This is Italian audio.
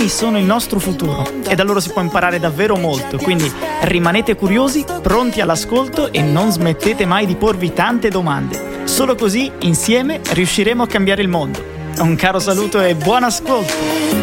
sono il nostro futuro e da loro si può imparare davvero molto, quindi rimanete curiosi, pronti all'ascolto e non smettete mai di porvi tante domande. Solo così, insieme, riusciremo a cambiare il mondo. Un caro saluto e buon ascolto!